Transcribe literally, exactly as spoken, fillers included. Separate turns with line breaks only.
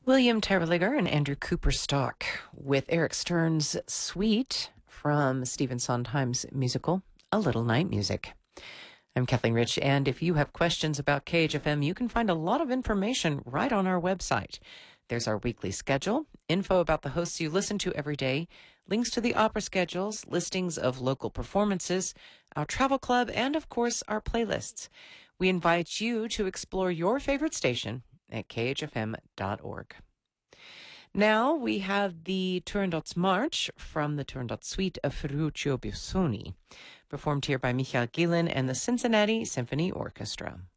William Terwilliger and Andrew Cooper Stock with Eric Stern's Suite from Stephen Sondheim's musical, A Little Night Music. I'm Kathleen Rich, and if you have questions about K H F M, you can find a lot of information right on our website. There's our weekly schedule, info about the hosts you listen to every day, links to the opera schedules, listings of local performances, our travel club, and of course, our playlists. We invite you to explore your favorite station at k h f m dot org. Now we have the Turandot's March from the Turandot Suite of Ferruccio Busoni, performed here by Michael Gillen and the Cincinnati Symphony Orchestra.